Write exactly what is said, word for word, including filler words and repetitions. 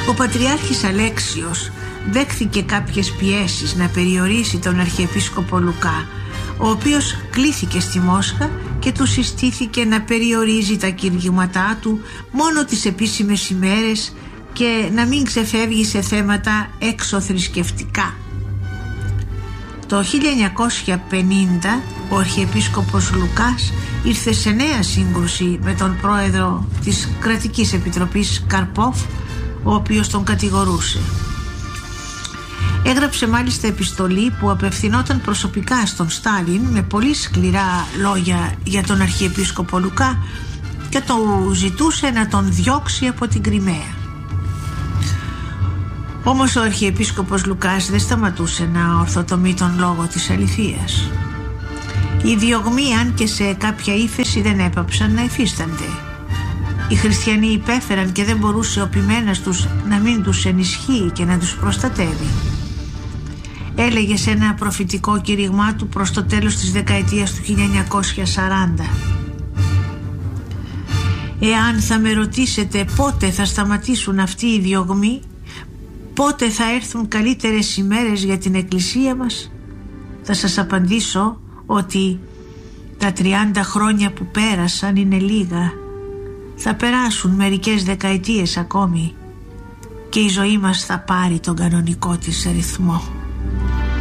Ο Πατριάρχης Αλέξιος δέχθηκε κάποιες πιέσεις να περιορίσει τον Αρχιεπίσκοπο Λουκά, ο οποίος κλήθηκε στη Μόσχα και του συστήθηκε να περιορίζει τα κηρυγματά του μόνο τις επίσημες ημέρες και να μην ξεφεύγει σε θέματα εξωθρησκευτικά. Το χίλια εννιακόσια πενήντα ο Αρχιεπίσκοπος Λουκάς ήρθε σε νέα σύγκρουση με τον πρόεδρο της Κρατικής Επιτροπής Καρπόφ, ο οποίος τον κατηγορούσε. Έγραψε μάλιστα επιστολή που απευθυνόταν προσωπικά στον Στάλιν με πολύ σκληρά λόγια για τον Αρχιεπίσκοπο Λουκά και του ζητούσε να τον διώξει από την Κριμαία. Όμως ο Αρχιεπίσκοπος Λουκάς δεν σταματούσε να ορθοτομεί τον λόγο της αληθείας. Οι διωγμοί, αν και σε κάποια ύφεση, δεν έπαψαν να εφίστανται. Οι χριστιανοί υπέφεραν και δεν μπορούσε ο ποιμένας τους να μην τους ενισχύει και να τους προστατεύει. Έλεγε σε ένα προφητικό κήρυγμά του προς το τέλος της δεκαετίας του χίλια εννιακόσια σαράντα: «Εάν θα με ρωτήσετε πότε θα σταματήσουν αυτοί οι διωγμοί, πότε θα έρθουν καλύτερες ημέρες για την Εκκλησία μας, θα σας απαντήσω ότι τα τριάντα χρόνια που πέρασαν είναι λίγα. Θα περάσουν μερικές δεκαετίες ακόμη και η ζωή μας θα πάρει τον κανονικό της ρυθμό».